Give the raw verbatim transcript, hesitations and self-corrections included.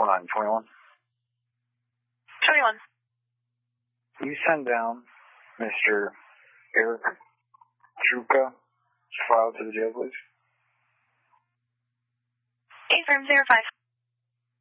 nine twenty-one. twenty-one. You send down Mister Eric Truca file to the jail, please. Eight firm zero five.